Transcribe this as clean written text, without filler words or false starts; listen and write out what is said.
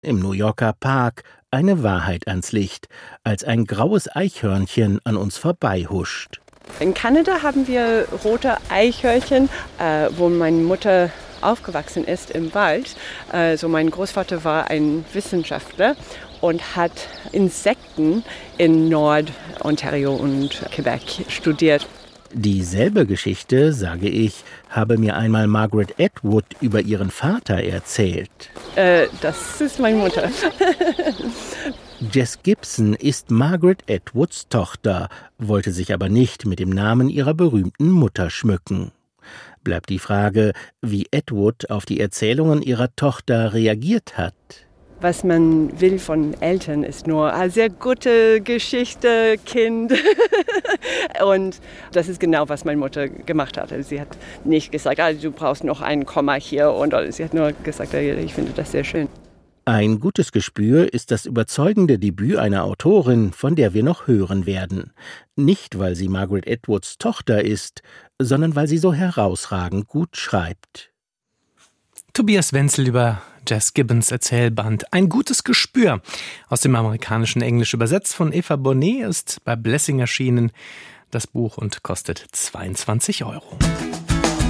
Im New Yorker Park eine Wahrheit ans Licht, als ein graues Eichhörnchen an uns vorbeihuscht. In Kanada haben wir rote Eichhörnchen, wo meine Mutter aufgewachsen ist im Wald. Also mein Großvater war ein Wissenschaftler und hat Insekten in Nord-Ontario und Quebec studiert. Dieselbe Geschichte, sage ich, habe mir einmal Margaret Atwood über ihren Vater erzählt. Das ist meine Mutter. Jess Gibson ist Margaret Atwoods Tochter, wollte sich aber nicht mit dem Namen ihrer berühmten Mutter schmücken. Bleibt die Frage, wie Atwood auf die Erzählungen ihrer Tochter reagiert hat. Was man will von Eltern ist nur eine sehr gute Geschichte, Kind. Und das ist genau, was meine Mutter gemacht hat. Also sie hat nicht gesagt, du brauchst noch ein Komma hier. Und sie hat nur gesagt, ich finde das sehr schön. Ein gutes Gespür ist das überzeugende Debüt einer Autorin, von der wir noch hören werden. Nicht, weil sie Margaret Atwoods Tochter ist, sondern weil sie so herausragend gut schreibt. Tobias Wenzel über Jess Gibbons Erzählband »Ein gutes Gespür« aus dem amerikanischen Englisch übersetzt von Eva Bonnet, ist bei Blessing erschienen, das Buch, und kostet 22 €.